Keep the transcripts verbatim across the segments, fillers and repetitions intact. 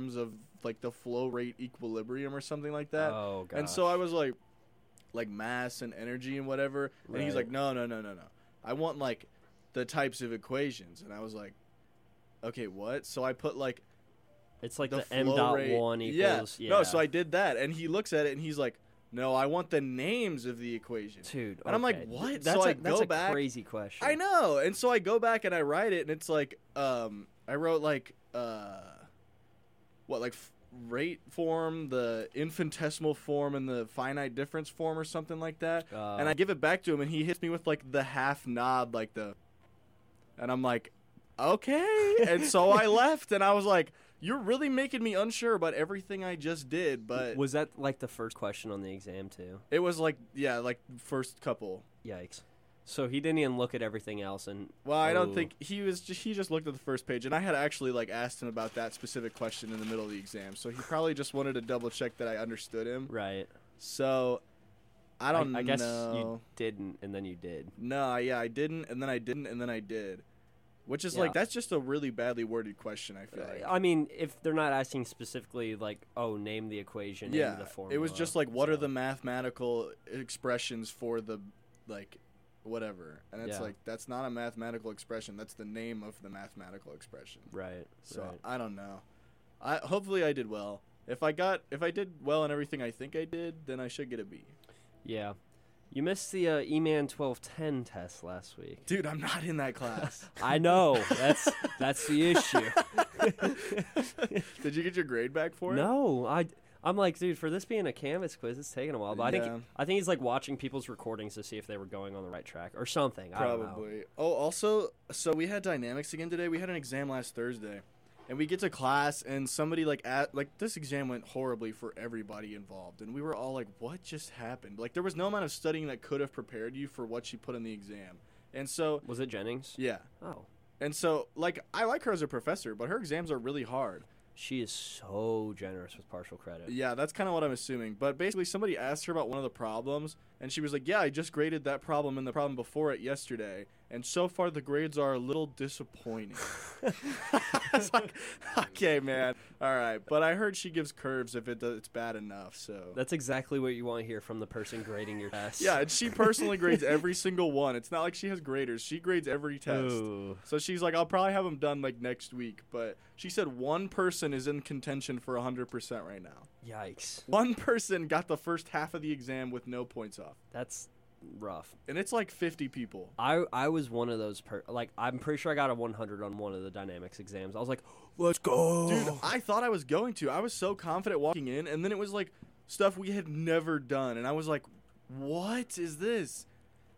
terms of like the flow rate equilibrium or something like that. Oh, gosh. And so I was like, like mass and energy and whatever. And Right. he's like, no, no, no, no, no. I want like the types of equations. And I was like, okay, what? So I put like It's like the, the, M flow dot rate. one Yeah. equals. Yeah. No, so I did that, and he looks at it and he's like, no, I want the names of the equation. Dude, And I'm like, okay. what? That's So a, I that's go a back- crazy question. I know. And so I go back and I write it, and it's like, um, I wrote like, uh, what, like f- rate form, the infinitesimal form, and the finite difference form, or something like that. Uh, And I give it back to him, and he hits me with like the half nod, like the, and I'm like, okay. And so I left, and I was like, you're really making me unsure about everything I just did. But was that like the first question on the exam too? it was like, yeah, like first couple. Yikes. So he didn't even look at everything else, and Well, I don't Oh. think he was. Just, he just looked at the first page, and I had actually like asked him about that specific question in the middle of the exam. So he probably just wanted to double check that I understood him. right. So I don't I, I guess know. you didn't, and then you did. No, yeah, I didn't, and then I didn't, and then I did. Which is Yeah. like that's just a really badly worded question. I feel like. I mean, if they're not asking specifically, like, oh, name the equation, yeah, name the formula. it was just like, what are so- the mathematical expressions for the like whatever, and it's Yeah. like that's not a mathematical expression. That's the name of the mathematical expression. Right. So right. I don't know. I hopefully I did well. If I got if I did well in everything I think I did, then I should get a B. Yeah. You missed the uh, E MAN twelve ten test last week. Dude, I'm not in that class. I know. That's that's the issue. Did you get your grade back for it? No, I I'm like, dude, for this being a Canvas quiz, it's taking a while. But I Yeah. think I think he's like watching people's recordings to see if they were going on the right track or something. I don't know. Probably. Oh, also, so we had dynamics again today. We had an exam last Thursday, and we get to class, and somebody like at like this exam went horribly for everybody involved, and we were all like, "What just happened?" Like there was no amount of studying that could have prepared you for what she put in the exam, and so Was it Jennings? yeah, Oh, and so like I like her as a professor, but her exams are really hard. she is so generous with partial credit. Yeah, that's kind of what I'm assuming. But basically, somebody asked her about one of the problems, and she was like, yeah, I just graded that problem and the problem before it yesterday, and so far the grades are a little disappointing. I was like, okay, man. All right. But I heard she gives curves if it does, it's bad enough, so. That's exactly what you want to hear from the person grading your test. Yeah, and she personally grades every single one. It's not like she has graders. She grades every test. Ooh. So she's like, I'll probably have them done like next week. But she said one person is in contention for one hundred percent right now. Yikes. One person got the first half of the exam with no points off. That's rough. And it's like fifty people. I I was one of those per like I'm pretty sure I got a one hundred on one of the dynamics exams. I was like, let's go. Dude, I thought I was going to. I was so confident walking in, and then it was like stuff we had never done. And I was like, what is this?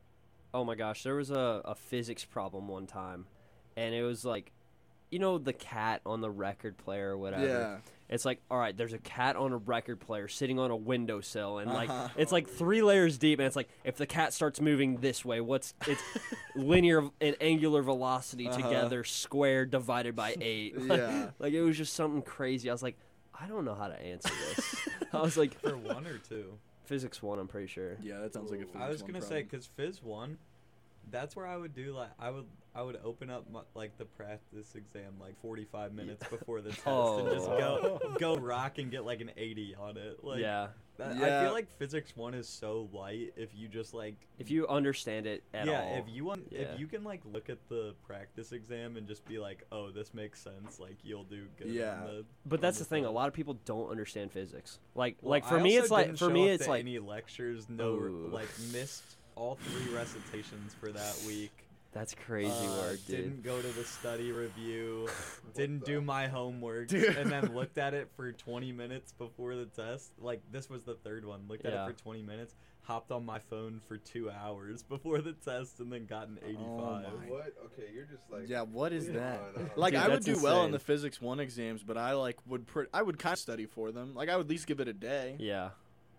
Oh my gosh, there was a, a physics problem one time, and it was like, you know, the cat on the record player or whatever. Yeah. It's like, all right, there's a cat on a record player sitting on a windowsill, and like Uh-huh. it's like three layers deep, and it's like if the cat starts moving this way, what's its linear and angular velocity Uh-huh. together squared divided by eight? Yeah. Like it was just something crazy. I was like, I don't know how to answer this. I was like, For one or two? physics one, I'm pretty sure. Yeah, that sounds like a physics I was one gonna say problem. because Phys one, that's where I would do like I would I would open up my, like the practice exam like forty-five minutes before the test and just go go rock and get like an eighty on it. Like, Yeah, that, I Yeah. feel like physics one is so light if you just like if you understand it at yeah all. if you want Yeah. if you can like look at the practice exam and just be like, oh, this makes sense, like you'll do good. Yeah. on the, But on that's the thing. A test. lot of people don't understand physics. Like, Well, like for I me, also it's like didn't for show me, up it's to like any lectures. No, Ooh. like missed all three recitations for that week. that's crazy Uh, work, dude. Didn't go to the study review. didn't do my homework. Dude. And then looked at it for twenty minutes before the test. Like this was the third one. Looked Yeah. at it for twenty minutes. Hopped on my phone for two hours before the test, and then got an eighty-five. Oh my. What? Okay, you're just like. Yeah, what is Yeah, that? I know. Like Dude, I would that's do well in insane. the physics one exams, but I like would pre- I would kind of study for them. Like I would at least give it a day. Yeah,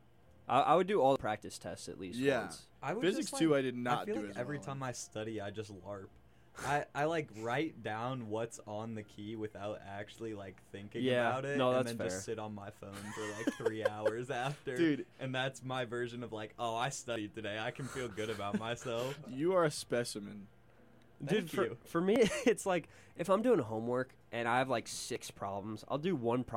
I, I would do all the practice tests at least Yeah. once. I would Physics just, two, like, I did not I feel do like as every well time in. I study, I just LARP. I, I like write down what's on the key without actually like thinking Yeah, about it, no, and that's then fair. just sit on my phone for like three hours after. Dude. And that's my version of like, oh, I studied today. I can feel good about myself. You are a specimen. Dude, Thank for, you. for me, it's like if I'm doing homework and I have like six problems, I'll do one problem